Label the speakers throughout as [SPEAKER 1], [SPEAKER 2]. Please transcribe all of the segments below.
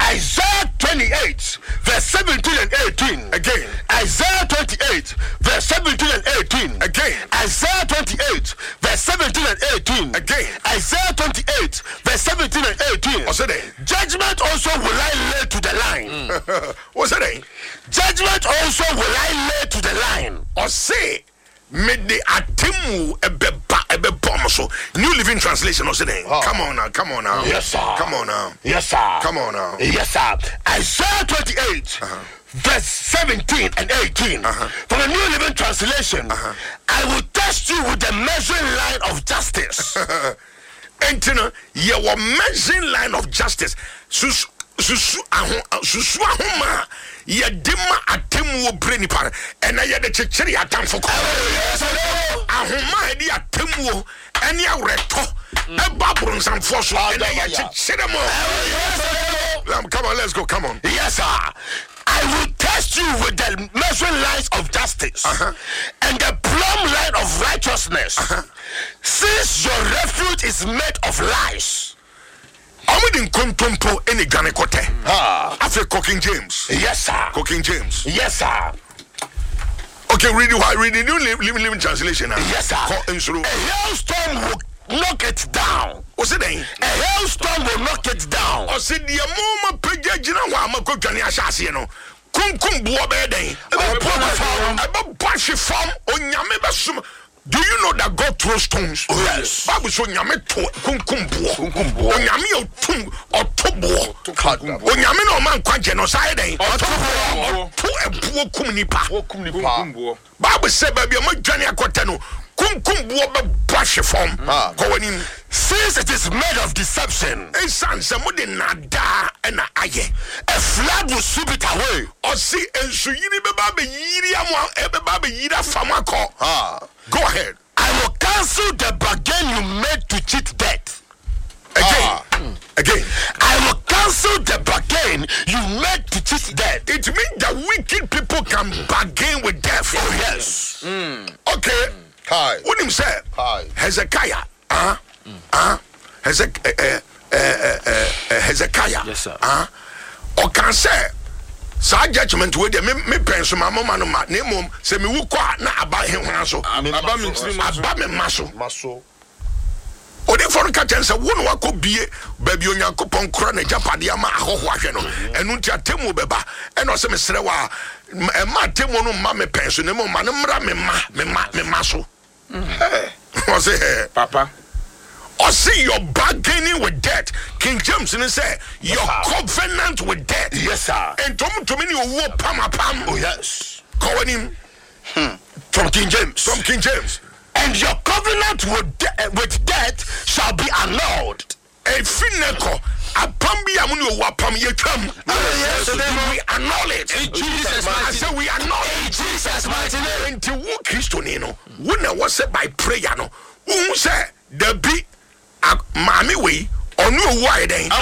[SPEAKER 1] Isaiah 28 verse 17 and 18.
[SPEAKER 2] Again.
[SPEAKER 1] Isaiah 28 verse 17 and 18.
[SPEAKER 2] Again.
[SPEAKER 1] Isaiah 28 verse 17 and 18.
[SPEAKER 2] Again.
[SPEAKER 1] Isaiah 28 verse 17 and 18.
[SPEAKER 2] What's it?
[SPEAKER 1] Judgment also will I lay to the line.
[SPEAKER 2] What's it?
[SPEAKER 1] Judgment also will I lay to the line.
[SPEAKER 2] Or say, mede atemu ebebom so. New Living Translation or saying, come on now.
[SPEAKER 1] Yes, sir.
[SPEAKER 2] Come on now.
[SPEAKER 1] Yes, sir.
[SPEAKER 2] Come on now.
[SPEAKER 1] Yes, sir. Isaiah 28 verse 17 and 18 from the New Living Translation. I will test you with the measuring line of justice.
[SPEAKER 2] And your measuring line of justice. Susu ahoma ye dema atemu wo breni par ena ye de chechiri atamfo ko ahoma di atemu eni awreto e babron samfo so ena ye chechiri mo. Come on, let's go. Come on.
[SPEAKER 1] Yes, sir. I will test you with the measuring lines of justice and the plumb line of righteousness. Since your refuge is made of lies.
[SPEAKER 2] I'm in Contompo any Ganecote. After Cooking James.
[SPEAKER 1] Yes, sir.
[SPEAKER 2] Cooking James.
[SPEAKER 1] Yes, sir.
[SPEAKER 2] Okay, read the New Living Translation now.
[SPEAKER 1] Yes, sir. A hailstorm will knock it down.
[SPEAKER 2] What's it name?
[SPEAKER 1] A hailstorm will knock it down.
[SPEAKER 2] Or said the moment Pegajina Wama Kukani Ashasiano. Kunkum Buabede. About Bashi farm on Yamebasum. Do you know that God throws stones?
[SPEAKER 1] Oh, yes.
[SPEAKER 2] Bible show nyame to kunkumbo. Onyame otum otobo. Onyame no man kwa genocide den. Otobo. To ebuo kum nipa. Bible say baby mo dwane akote no kunkumbo be bash form. Kowanim.
[SPEAKER 1] Since it is made of deception,
[SPEAKER 2] esan se mo de nada na aye.
[SPEAKER 1] A flood will sweep it away.
[SPEAKER 2] O si ensu yiri be ba be yiri amo e be ba be yiri afama ko. Go ahead.
[SPEAKER 1] I will cancel the bargain you made to cheat death.
[SPEAKER 2] Again.
[SPEAKER 1] I will cancel the bargain you made to cheat death.
[SPEAKER 2] It means that wicked people can bargain with death.
[SPEAKER 1] Oh, yes.
[SPEAKER 2] Okay.
[SPEAKER 3] Hi.
[SPEAKER 2] What him say?
[SPEAKER 3] Hi.
[SPEAKER 2] Hezekiah. Hezekiah.
[SPEAKER 1] Yes, sir.
[SPEAKER 2] Or can say. Sa judgment we de me penso ma mama no ma na mom se me wu kwa na aba he hwan so aba me maso odi for ka chen se wo no akobie ba bi onyankopon kora na japade ama ahoho ahwe no enu nti atemu beba e no se me sere wa e ma atemu no ma me penso na mom ma no mra me maso o se
[SPEAKER 3] Papa.
[SPEAKER 2] Or see your bargaining with death. King James and say your covenant with death.
[SPEAKER 1] Yes, sir.
[SPEAKER 2] And to me you pam.
[SPEAKER 1] Oh, yes.
[SPEAKER 2] Calling him
[SPEAKER 1] from King James.
[SPEAKER 2] From King James.
[SPEAKER 1] And your covenant with death shall be annulled.
[SPEAKER 2] A fineko a pambi amunu wapam yekam.
[SPEAKER 1] Yes,
[SPEAKER 2] we annul it.
[SPEAKER 1] In Jesus' mighty name.
[SPEAKER 2] I say we annul it.
[SPEAKER 1] In Jesus' mighty name.
[SPEAKER 2] Until who Christo nino. When was said by prayer no. Who say the be Mami we onu owo den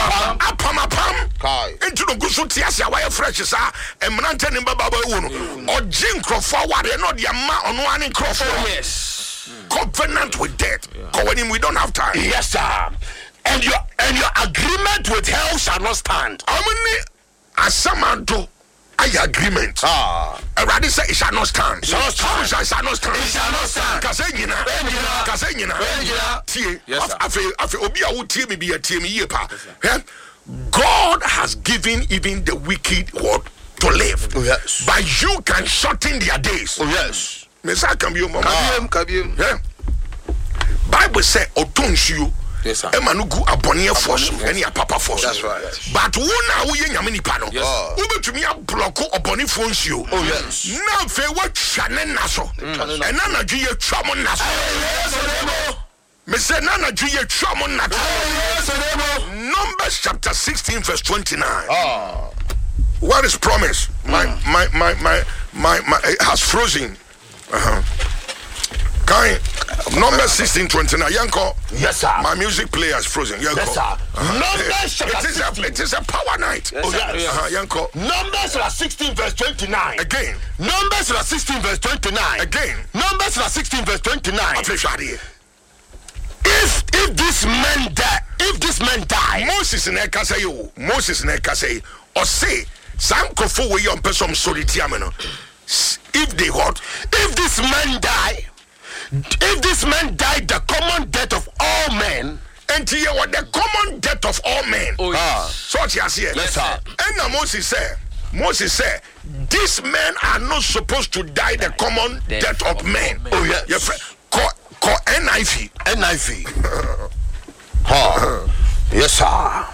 [SPEAKER 2] apam
[SPEAKER 3] Kai.
[SPEAKER 2] into no gusu tiasia why fresh sa emrante ne baba ewu no oji nkrofo ware no de ma onu ane nkrofo.
[SPEAKER 1] Yes.
[SPEAKER 2] Covenant with death. When we don't have time.
[SPEAKER 1] Yes, sir. And your agreement with hell shall not stand.
[SPEAKER 2] How many asamando I agreement. Already say it shall not stand. It shall not stand. It shall not stand.
[SPEAKER 1] It shall not stand.
[SPEAKER 2] Kasanyina. Tie. Yes, afi obi a wo tie me bi a tie me ye pa. God has given even the wicked what to live.
[SPEAKER 3] Oh, yes.
[SPEAKER 2] But you can shorten their days.
[SPEAKER 3] Oh, yes.
[SPEAKER 2] Mesa can be your mama.
[SPEAKER 3] Kabiem.
[SPEAKER 2] Yeah. Bible say otonsuo.
[SPEAKER 3] Yes, sir.
[SPEAKER 2] Emanugu abonye force any papa force.
[SPEAKER 3] That's right.
[SPEAKER 2] But who now we nyame nipa no.
[SPEAKER 3] Yes.
[SPEAKER 2] To me a block abonye force you.
[SPEAKER 3] Oh, yes.
[SPEAKER 2] Now fe what chane naso. And na ju ye twamo naso. Me say na ju ye twamo naso. Numbers chapter 16 verse 29. What is promise? My it has frozen. Number 16:29. Yanko.
[SPEAKER 1] Yes, sir.
[SPEAKER 2] My music player is frozen. Yanko.
[SPEAKER 1] Yes, sir.
[SPEAKER 2] It is a power night.
[SPEAKER 1] Yes, sir.
[SPEAKER 2] Yanko.
[SPEAKER 1] Numbers 16 verse 29.
[SPEAKER 2] Again.
[SPEAKER 1] Numbers 16 verse 29.
[SPEAKER 2] Again.
[SPEAKER 1] Numbers 16 verse 29.
[SPEAKER 2] If
[SPEAKER 1] If these men die, if this man die.
[SPEAKER 2] Moses na ekasa yo. Moses na ekasa yi. Or say, some kofo we yon person soliti ameno. If they what?
[SPEAKER 1] If this man die, the common death of all men.
[SPEAKER 2] And here what the common death of all men. So what you see?
[SPEAKER 1] Yes, sir.
[SPEAKER 2] And Moses said, these men are not supposed to die the common death of men.
[SPEAKER 1] Oh yes.
[SPEAKER 2] Your friend, call NIV.
[SPEAKER 1] Yes, sir.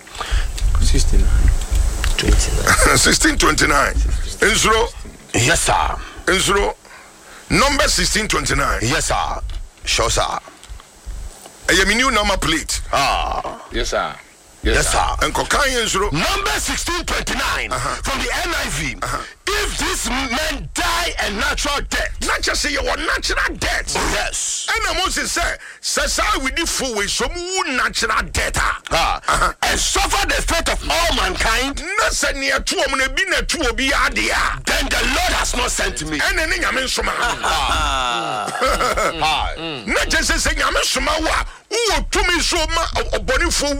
[SPEAKER 2] 1629. Insuro.
[SPEAKER 1] Yes, sir.
[SPEAKER 2] Insuro. Number 1629.
[SPEAKER 1] Yes, sir. Sure, sir.
[SPEAKER 2] A new number plate.
[SPEAKER 1] Yes, sir. Yes, sir.
[SPEAKER 2] And Kokain Insuro.
[SPEAKER 1] Number 1629 from the NIV. If this man die a natural death.
[SPEAKER 2] Not just say you want natural death.
[SPEAKER 1] Oh, yes.
[SPEAKER 2] And Moses said, I with the full way some natural death.
[SPEAKER 1] And suffer the fate of all mankind.
[SPEAKER 2] Then the
[SPEAKER 1] Lord has not sent me.
[SPEAKER 2] And then I mean, not just saying, I'm a Suma, who to me so much